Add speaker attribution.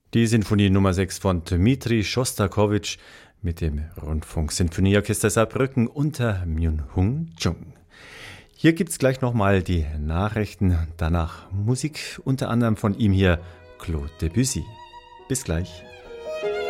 Speaker 1: Die Sinfonie Nummer 6 von Dmitri Schostakowitsch mit dem Rundfunksinfonieorchester Saarbrücken unter Myung-Hung Chung. Hier gibt's gleich nochmal die Nachrichten, danach Musik, unter anderem von ihm hier Claude Debussy. Bis gleich.